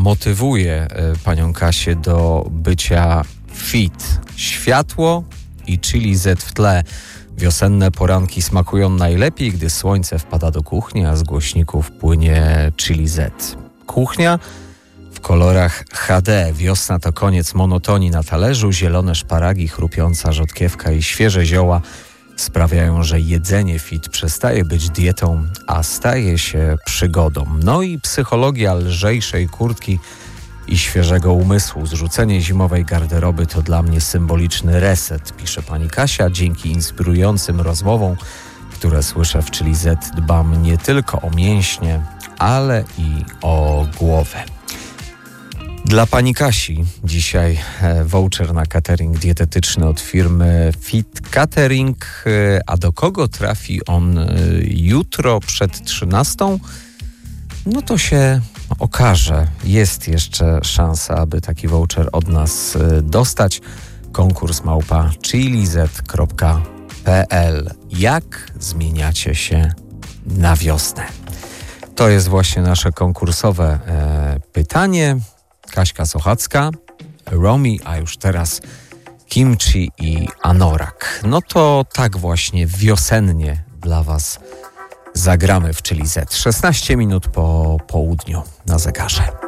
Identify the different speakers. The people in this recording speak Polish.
Speaker 1: motywuje panią Kasię do bycia fit. Światło i Chili Z w tle. Wiosenne poranki smakują najlepiej, gdy słońce wpada do kuchni, a z głośników płynie Chili Z. Kuchnia w kolorach HD. Wiosna to koniec monotonii na talerzu. Zielone szparagi, chrupiąca rzodkiewka i świeże zioła sprawiają, że jedzenie fit przestaje być dietą, a staje się przygodą. No i psychologia lżejszej kurtki i świeżego umysłu. Zrzucenie zimowej garderoby to dla mnie symboliczny reset, pisze pani Kasia. Dzięki inspirującym rozmowom, które słyszę w Chili Z, dbam nie tylko o mięśnie, ale i o głowę. Dla pani Kasi dzisiaj voucher na catering dietetyczny od firmy Fit Catering. A do kogo trafi on jutro przed 13? No to się okaże. Jest jeszcze szansa, aby taki voucher od nas dostać. Konkurs @chiliz.pl. Jak zmieniacie się na wiosnę? To jest właśnie nasze konkursowe pytanie. Kaśka Sochacka, Romi, a już teraz Kimchi i Anorak. No to tak właśnie wiosennie dla was zagramy w Chili Z. 16 minut po południu na zegarze.